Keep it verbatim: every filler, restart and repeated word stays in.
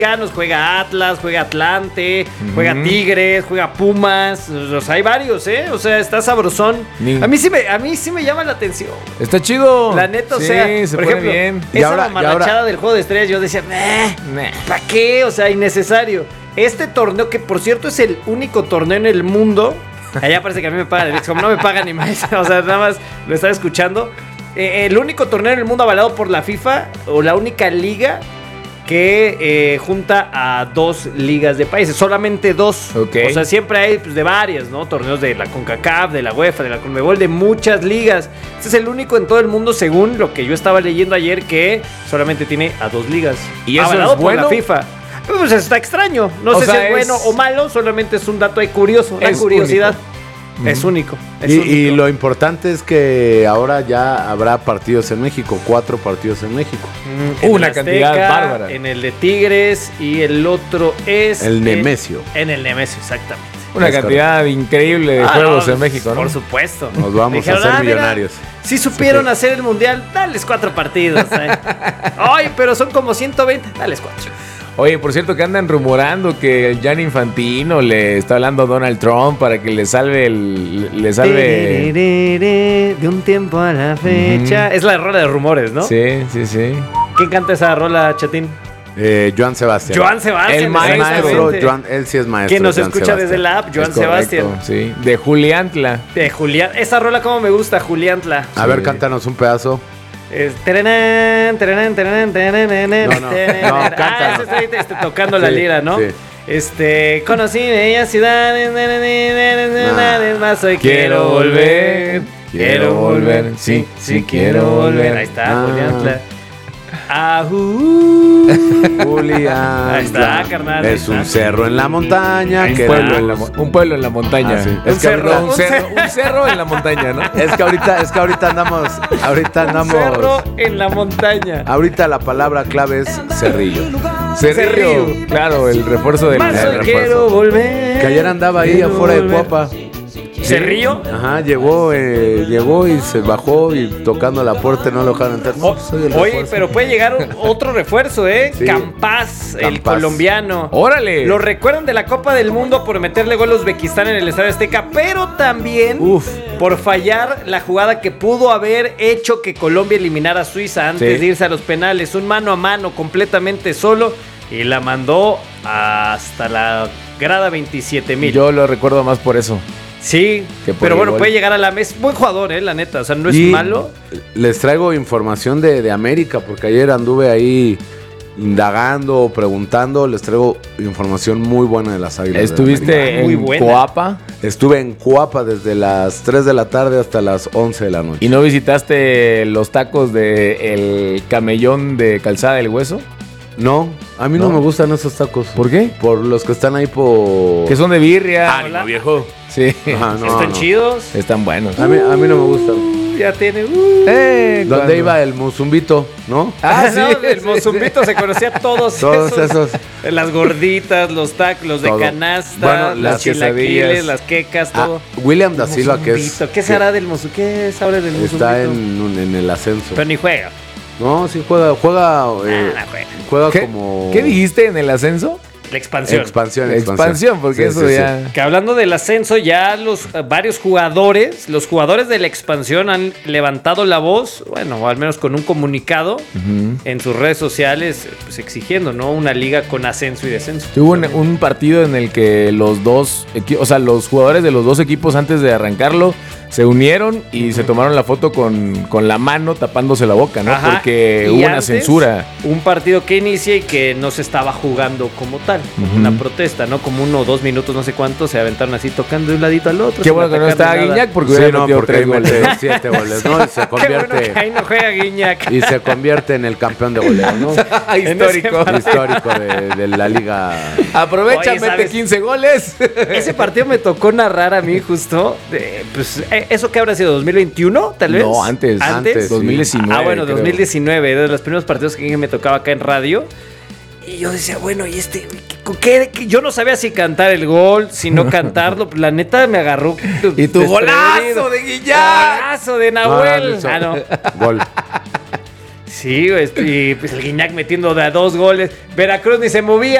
juega Atlas, juega Atlante, uh-huh. juega Tigres, juega Pumas, o sea, hay varios, ¿eh? O sea, está sabrosón. Ni... A mí sí me, a mí sí me llama la atención. Está chido. La neta, sí, o sea, se por pone ejemplo, bien. esa ahora, mamarrachada ahora... del juego de estrellas, yo decía, ¿para qué? O sea, innecesario. Este torneo, que por cierto es el único torneo en el mundo, allá parece que a mí me pagan, como no me pagan ni más, o sea, nada más lo estaba escuchando. Eh, el único torneo en el mundo avalado por la FIFA, o la única liga que eh, junta a dos ligas de países, solamente dos. Okay. O sea, siempre hay pues, de varias, ¿no? Torneos de la CONCACAF, de la UEFA, de la CONMEBOL, de muchas ligas. Este es el único en todo el mundo, según lo que yo estaba leyendo ayer, que solamente tiene a dos ligas. ¿Y eso avalado es bueno? por la FIFA. Pues está extraño. No o sé sea, si es, es bueno o malo, solamente es un dato ahí curioso, una curiosidad. Único. Es único. Es y, único. y lo importante es que ahora ya habrá partidos en México, cuatro partidos en México. Mm, en Una Azteca, cantidad bárbara. En el de Tigres y el otro es... El Nemesio. En, en el Nemesio, exactamente. Una es cantidad correcto. increíble de ah, juegos no, en México, ¿no? Por supuesto. Nos vamos Dijeron, a hacer ah, millonarios. Mira, si supieron sí. hacer el mundial, dales cuatro partidos. ¿eh? Ay, pero son como ciento veinte, dales cuatro. Oye, por cierto que andan rumorando que el Gianni Infantino le está hablando a Donald Trump para que le salve el, le salve de un tiempo a la fecha. Uh-huh. Es la rola de rumores, ¿no? Sí, sí, sí. ¿Quién canta esa rola, Chatín? Eh, Joan Sebastián. Joan Sebastián. El maestro. Joan, él sí es maestro. Que nos Joan escucha Sebastián. desde la app, Joan Sebastián. Sí, de Juliantla. De Julián. Esa rola como me gusta, Juliantla. A sí. ver, cántanos un pedazo. Es, terenán, terenán, terenán, terenán, no, no, terenán. no, ah, eso está este, tocando sí, la lira, ¿no? Sí. Este, conocí bella ciudad, es más, hoy quiero volver, quiero volver, sí, sí quiero volver. Ahí está, ah. Julián. Ajú. Julián. Ahí está, carnal. Es un cerro en la montaña. Un que pueblo en la, un pueblo en la montaña. Ah, sí. Es un, que cerro, ahorita, un, cerro, un cerro en la montaña, ¿no? Es que ahorita, es que ahorita andamos, ahorita andamos. Un cerro en la montaña. Ahorita la palabra clave es cerrillo. Cerrillo. Cerrillo. Claro, el refuerzo del Más el quiero volver. Que ayer andaba ahí quiero afuera volver. de Cuapa. ¿Cerrillo? Ajá, llegó, eh, llegó y se bajó y tocando la puerta y no lo dejaron entrar. No, soy el Oye, refuerzo. pero puede llegar un- otro refuerzo, ¿eh? Sí. Campaz, el Campaz. colombiano. ¡Órale! Lo recuerdan de la Copa del Mundo por meterle gol a Uzbekistán en el Estadio Azteca, pero también Uf. por fallar la jugada que pudo haber hecho que Colombia eliminara a Suiza antes Sí. de irse a los penales. Un mano a mano completamente solo y la mandó hasta la grada veintisiete mil. Yo lo recuerdo más por eso. Sí, Que por pero el bueno, gol. puede llegar a la mesa. Buen jugador, eh, la neta. O sea, no es Y malo. Les traigo información de, de América, porque ayer anduve ahí indagando, preguntando. Les traigo información muy buena de las Águilas. ¿Estuviste Muy en buena. Coapa Estuve en Coapa desde las tres de la tarde hasta las once de la noche. y no visitaste los tacos de el camellón de Calzada del Hueso? No, a mí no, ¿No? me gustan esos tacos. ¿Por qué? Por los que están ahí por... Que son de birria. Ánimo, viejo. Sí. Ajá, no, Están no. chidos. Están buenos. A mí, a mí no me gustan. Uh, ya tiene. Uh. Eh, ¿Dónde ¿cuándo? iba el Musumbito, no? Ah, sí, sí, el sí, mozumbito se conocía a todos, Todos esos. Las gorditas, los tacos, los de Todo. canasta, Bueno, las las chilaquiles, quesadillas. las quecas, Ah, todo. William da Silva, que es... Mozumbito. ¿Qué se hará del mozu? ¿Qué sabe del mozumbito? Está en, un- en el ascenso. Pero ni juega. No, sí juega, juega, eh, Ah, no juega. juega ¿Qué, como... ¿Qué dijiste en el ascenso? La expansión. Expansión, expansión. Expansión, porque Sí, eso sí, ya... sí. Que hablando del ascenso, ya los eh, varios jugadores, los jugadores de la expansión han levantado la voz, bueno, o al menos con un comunicado Ujú. en sus redes sociales, pues exigiendo, ¿no? Una liga con ascenso y descenso. Hubo un, un partido en el que los dos, equi- o sea, los jugadores de los dos equipos antes de arrancarlo se unieron y se tomaron la foto con, con la mano tapándose la boca, ¿no? Ajá, Porque y hubo una antes, censura. Un partido que inicia y que no se estaba jugando como tal, como Ujú. una protesta, ¿no? Como uno o dos minutos, no sé cuánto, se aventaron así tocando de un ladito al otro. Qué sin bueno que no atacar está ni nada. Guiñac porque Sí, hubiera no, metido porque ahí tres goles. mete siete goles, ¿no? Y se Qué bueno que convierte... ahí no juega Guiñac. y se convierte en el campeón de goleo, ¿no? Histórico. Histórico de, de la liga. Aprovecha, Oye, mete ¿sabes? quince goles. Ese partido me tocó narrar a mí justo, de, pues, eh, ¿eso qué habrá sido? ¿dos mil veintiuno, tal vez? No, antes. Antes, dos mil diecinueve. Ah, bueno, creo. dos mil diecinueve, era de los primeros partidos que me tocaba acá en radio. Y yo decía, bueno, ¿y este? ¿Qué, qué? Yo no sabía si cantar el gol, si no cantarlo. La neta me agarró. Y tu desprevenido. golazo de Guiñac. Golazo de Nahuel. No, no, ah, no. Gol. Sí, este, y pues el Guiñac metiendo de a dos goles. Veracruz ni se movía.